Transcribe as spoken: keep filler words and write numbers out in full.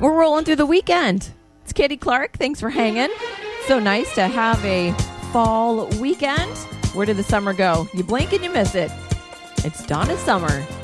We're rolling through the weekend. It's Katie Clark. Thanks for hanging. So nice to have a fall weekend. Where did the summer go? You blink and you miss it. It's Donna Summer.